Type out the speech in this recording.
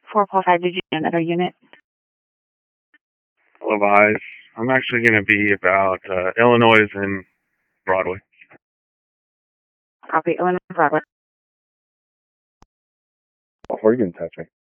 445, did you get another unit? Levi's. I'm actually going to be about Illinois and Broadway. Copy, Illinois, Broadway. Before you can touch me.